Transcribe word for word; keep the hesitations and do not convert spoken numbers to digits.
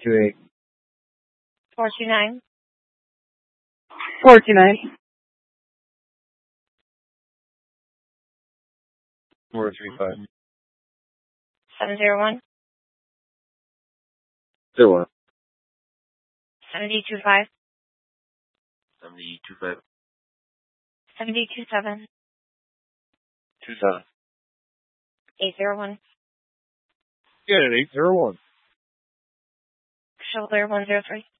two eight. four two nine. four two nine. four three five. seven zero one. zero one. seven two five. seven two five. seven two seven. two seven. eight zero one. Get it, eight zero one. Shoulder one zero three.